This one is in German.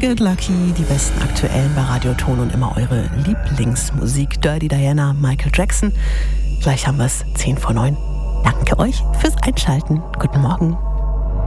Get Lucky, die besten aktuellen bei Radioton und immer eure Lieblingsmusik. Dirty Diana, Michael Jackson. Gleich haben wir es 10 vor 9. Danke euch fürs Einschalten. Guten Morgen.